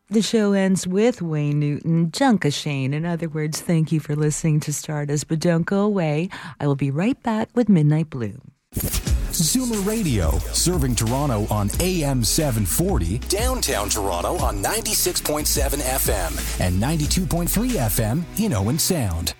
The show ends with Wayne Newton, Junka Shane. In other words, thank you for listening to Stardust, but don't go away. I will be right back with Midnight Blue. Zoomer Radio, serving Toronto on AM 740, downtown Toronto on 96.7 FM and 92.3 FM in Owen Sound.